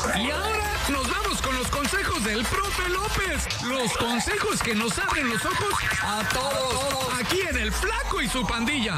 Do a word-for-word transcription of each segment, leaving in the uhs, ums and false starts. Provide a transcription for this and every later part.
Y ahora nos vamos con los consejos del profe López. Los consejos que nos abren los ojos a todos. Aquí en El Flaco y su pandilla.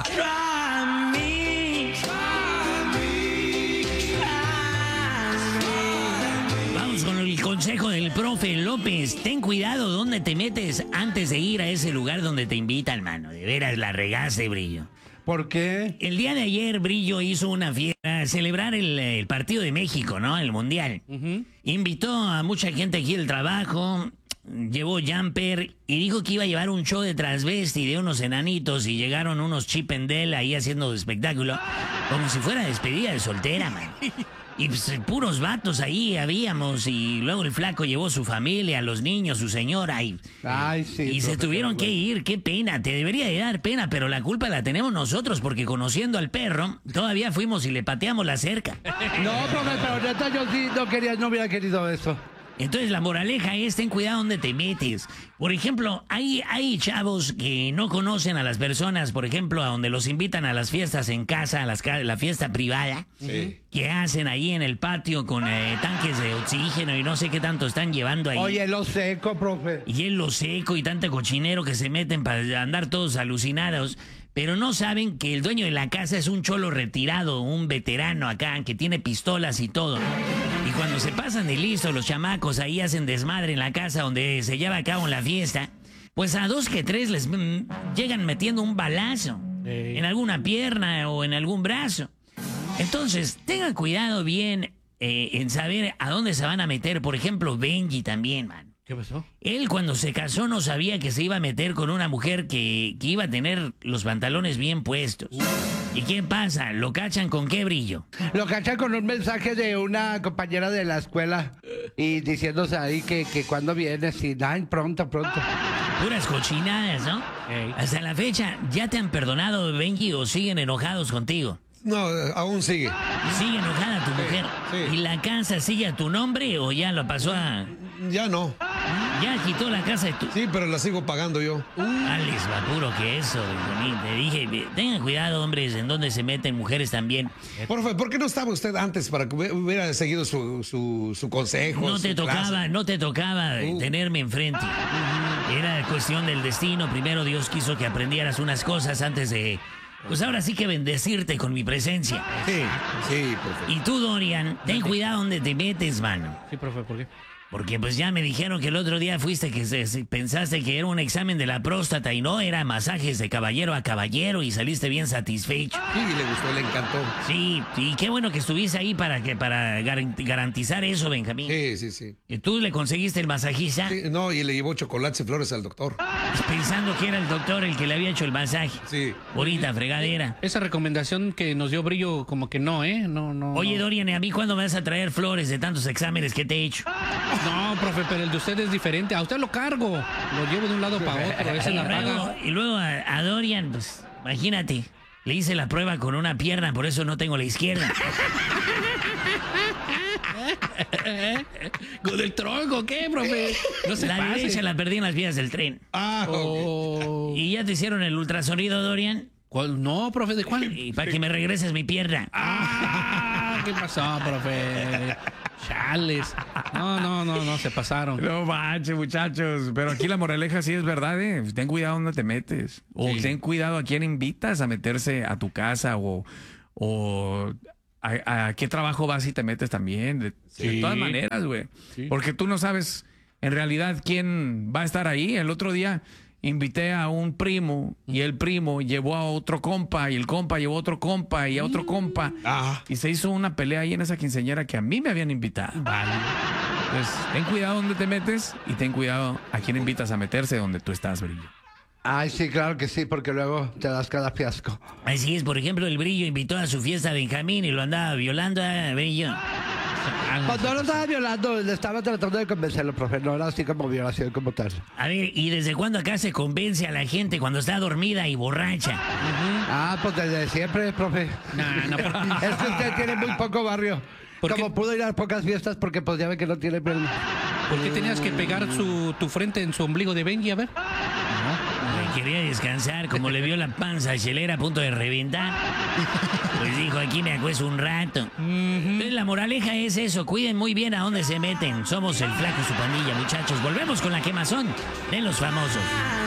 Vamos con el consejo del profe López. Ten cuidado donde te metes antes de ir a ese lugar donde te invitan, mano. De veras la regaste, Brillo. ¿Por qué? El día de ayer, Brillo hizo una fiesta a celebrar el, el partido de México, ¿no? El Mundial. Uh-huh. Invitó a mucha gente aquí del trabajo, llevó jumper y dijo que iba a llevar un show de transvesti de unos enanitos y llegaron unos Chip and Dale ahí haciendo espectáculo, como si fuera despedida de soltera, man. Y pues, puros vatos ahí habíamos, y luego el flaco llevó su familia, los niños, su señora, y, Ay, sí, y se tuvieron que ir. Qué pena, te debería de dar pena, pero la culpa la tenemos nosotros, porque conociendo al perro, todavía fuimos y le pateamos la cerca. No, profe, pero neta yo sí no quería, no hubiera querido eso. Entonces la moraleja es ten cuidado donde te metes. Por ejemplo, hay, hay chavos que no conocen a las personas, por ejemplo, a donde los invitan a las fiestas en casa, a las, la fiesta privada, sí, que hacen ahí en el patio con eh, tanques de oxígeno y no sé qué tanto están llevando ahí. Oye, hielo seco, profe. Hielo seco y tanto cochinero que se meten para andar todos alucinados. Pero no saben que el dueño de la casa es un cholo retirado, un veterano acá, que tiene pistolas y todo. Y cuando se pasan de listo, los chamacos ahí hacen desmadre en la casa donde se lleva a cabo la fiesta, pues a dos que tres les mm, llegan metiendo un balazo hey. en alguna pierna o en algún brazo. Entonces, tengan cuidado bien eh, en saber a dónde se van a meter. Por ejemplo, Benji también, man. ¿Qué pasó? Él cuando se casó no sabía que se iba a meter con una mujer que, que iba a tener los pantalones bien puestos. Uh. ¿Y qué pasa? ¿Lo cachan con qué, Brillo? Lo cachan con un mensaje de una compañera de la escuela y diciéndose ahí que, que cuando vienes y ay, pronto, pronto. Puras cochinadas, ¿no? Hey. Hasta la fecha, ¿ya te han perdonado, Benji, o siguen enojados contigo? No, aún sigue. ¿Sigue enojada tu mujer? Sí, sí. ¿Y la casa sigue a tu nombre o ya lo pasó a...? Ya no. ¿Ya quitó la casa de tu...? Sí, pero la sigo pagando yo. Uh. Alex, va puro que eso, Benjamín. Te dije, tengan cuidado, hombres, en donde se meten mujeres también. Profe, ¿por qué no estaba usted antes para que hubiera seguido su, su, su consejo? No te su tocaba, clase? no te tocaba uh. tenerme enfrente. Uh-huh. Era cuestión del destino. Primero Dios quiso que aprendieras unas cosas antes de... Pues ahora sí que bendecirte con mi presencia. Sí, sí, profe. Y tú, Dorian, ten cuidado donde te metes, mano. Sí, profe, ¿por qué? Porque pues ya me dijeron que el otro día fuiste que se, se, pensaste que era un examen de la próstata y no, era masajes de caballero a caballero y saliste bien satisfecho. Sí, le gustó, le encantó. Sí, y qué bueno que estuviste ahí para que para garantizar eso, Benjamín. Sí, sí, sí. ¿Y tú le conseguiste el masajista? Sí, no, y le llevó chocolates y flores al doctor. Pensando que era el doctor el que le había hecho el masaje. Sí. Bonita fregadera. Esa recomendación que nos dio Brillo, como que no, ¿eh? No, no. Oye, no. Dorian, ¿y a mí cuándo me vas a traer flores de tantos exámenes que te he hecho? No, profe, pero el de usted es diferente. A usted lo cargo. Lo llevo de un lado para otro. Esa es la paga. Y luego a, a Dorian, pues, imagínate, le hice la prueba con una pierna, por eso no tengo la izquierda. ¿Con el tronco qué, profe? No se La pase. derecha la perdí en las vías del tren. Ah, oh. ¿Y ya te hicieron el ultrasonido, Dorian? ¿Cuál? No, profe, ¿de cuál? Y para que me regreses mi pierna. Ah, ¿qué pasó, profe? Chales. No, no, no, no, se pasaron. No manches, muchachos. Pero aquí la moraleja sí es verdad, ¿eh? Ten cuidado donde te metes. O sí. ten cuidado a quién invitas a meterse a tu casa o... o a, a qué trabajo vas y te metes también. De, sí. de todas maneras, güey. Sí. Porque tú no sabes en realidad quién va a estar ahí. El otro día invité a un primo y el primo llevó a otro compa y el compa llevó a otro compa y a otro compa. Ah. Y se hizo una pelea ahí en esa quinceañera que a mí me habían invitado. Vale. Entonces, ten cuidado donde te metes y ten cuidado a quién invitas a meterse donde tú estás, Brillo. Ay, sí, claro que sí, porque luego te das cada fiasco. Así es, por ejemplo, el Brillo invitó a su fiesta a Benjamín y lo andaba violando a Brillo. Pues no lo estaba violando, le estaba tratando de convencerlo, profe. No era así como violación como tal. A ver, ¿y desde cuándo acá se convence a la gente cuando está dormida y borracha? Uh-huh. Ah, pues desde siempre, profe. No, no, por... Es que usted tiene muy poco barrio. Como qué? Pudo ir a pocas fiestas porque pues ya ve que no tiene pierna. ¿Por qué tenías que pegar su, tu frente en su ombligo de Benji? A ver. No, quería descansar, como le vio la panza chelera a punto de reventar, pues dijo, aquí me acuesto un rato. Entonces la moraleja es eso, cuiden muy bien a dónde se meten. Somos el Flaco y su pandilla, muchachos. Volvemos con la quemazón de los famosos.